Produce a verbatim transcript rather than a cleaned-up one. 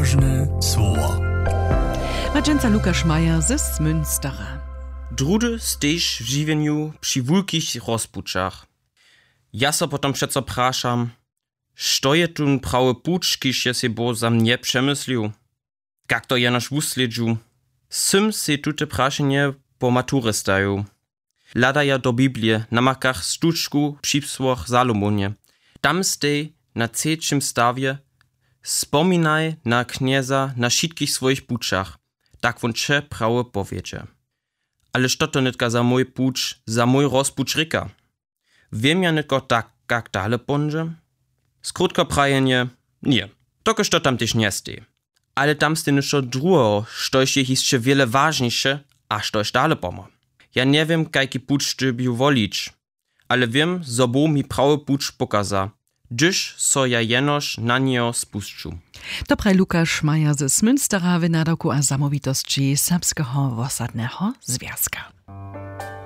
Ważne słowa. Magenta Lukasz Majer ze Münstera. Drudy stejsz w żywieniu przy wulkich rozpuczach. Ja so potom przeco praszam, što je tun prawy pucz, kiż je se bo za mnie przemyslił? Jak to jenoż wusledżu? Sym se tute praszenie po maturę stają. Lada ja do Biblie, na makach stuczku psipsłoch Salomonie. Tam stej na trzecim stawie, spominaj na knieza na wszystkich swoich puczach, tak won cze prawe powiedzie. Ale što to nitka za mój pucz, za mój rozpucz ryka? Wiem ja nitko tak, jak dale ponže? Skrótko prajenie, nie, toko što tam też nie stej. Ale tam stej niszo drugo, štož je jeszcze wiele ważniejsze, a štož dale pomo. Ja nie wiem, jaki pucz ty by wolić, ale wiem, zo bo mi prawy pucz pokaza, gdyż so ja jenoż na niego spuszczu. Dobraj Lukasz Majer ze Münstera w nadoku a samowitości serbskiego wosadnego związka.